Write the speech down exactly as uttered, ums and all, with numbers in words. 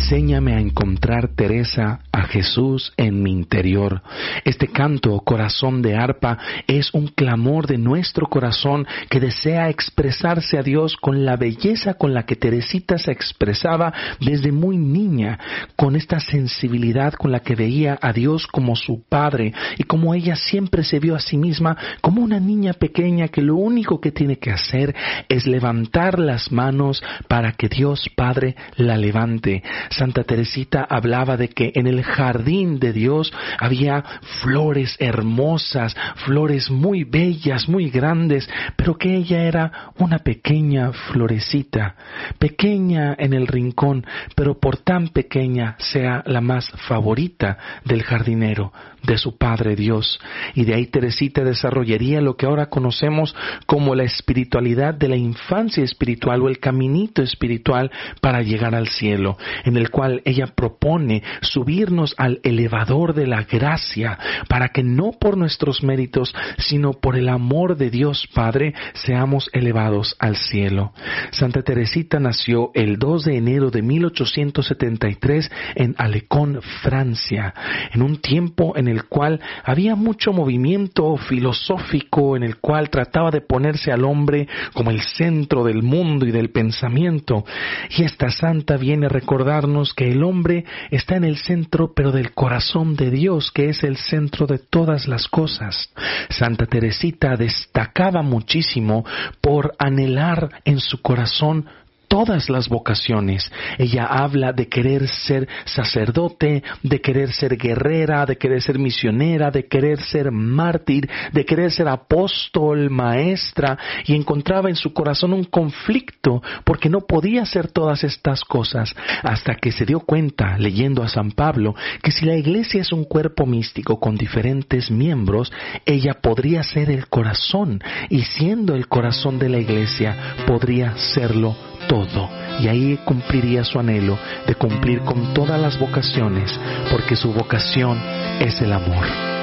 Enséñame a encontrar, Teresa, a Jesús en mi interior. Este canto, Corazón de Arpa, es un clamor de nuestro corazón que desea expresarse a Dios con la belleza con la que Teresita se expresaba desde muy niña, con esta sensibilidad con la que veía a Dios como su Padre y como ella siempre se vio a sí misma como una niña pequeña que lo único que tiene que hacer es levantar las manos para que Dios Padre la levante. Santa Teresita hablaba de que en el jardín de Dios había flores hermosas, flores muy bellas, muy grandes, pero que ella era una pequeña florecita, pequeña en el rincón, pero por tan pequeña sea la más favorita del jardinero, de su Padre Dios. Y de ahí Teresita desarrollaría lo que ahora conocemos como la espiritualidad de la infancia espiritual o el caminito espiritual para llegar al cielo, en el cual ella propone subirnos al elevador de la gracia para que no por nuestros méritos, sino por el amor de Dios Padre, seamos elevados al cielo. Santa Teresita nació el dos de enero de mil ochocientos setenta y tres en Alecón, Francia, en un tiempo en el cual había mucho movimiento filosófico, en el cual trataba de ponerse al hombre como el centro del mundo y del pensamiento. Y esta santa viene a recordarnos que el hombre está en el centro, pero del corazón de Dios, que es el centro de todas las cosas. Santa Teresita destacaba muchísimo por anhelar en su corazón todas las vocaciones. Ella habla de querer ser sacerdote, de querer ser guerrera, de querer ser misionera, de querer ser mártir, de querer ser apóstol, maestra, y encontraba en su corazón un conflicto porque no podía hacer todas estas cosas, hasta que se dio cuenta, leyendo a San Pablo, que si la iglesia es un cuerpo místico con diferentes miembros, ella podría ser el corazón, y siendo el corazón de la iglesia, podría serlo todo, y ahí cumpliría su anhelo de cumplir con todas las vocaciones, porque su vocación es el amor.